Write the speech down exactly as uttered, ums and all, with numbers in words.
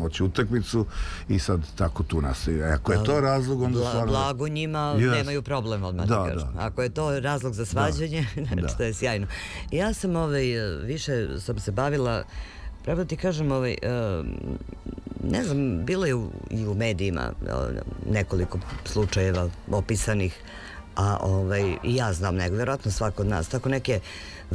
moći utakmicu i sad tako tu nastavi. Ako je to razlog, onda Bla, stvarno... Blago njima Yes. nemaju problem odmah, Da, da kažem. da. Ako je to razlog za svađanje, znači to je sjajno. Ja sam ovaj, više sam se bavila, pravo ti kažem, ovaj, eh, ne znam, bilo je u, i u medijima eh, nekoliko slučajeva opisanih, a ovaj, i ja znam nego, vjerojatno svako od nas, tako neke